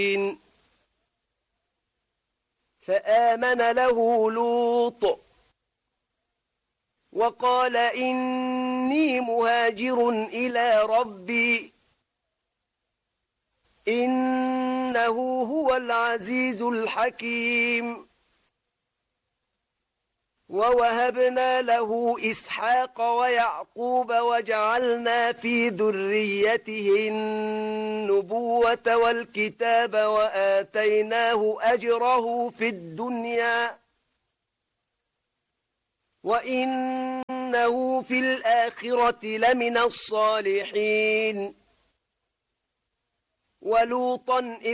فآمن له لوط وقال إني مهاجر إلى ربي إنه هو العزيز الحكيم ووهبنا له إسحاق ويعقوب وجعلنا في ذريته النبوة والكتاب وآتيناه أجره في الدنيا وإنه في الآخرة لمن الصالحين ولوطا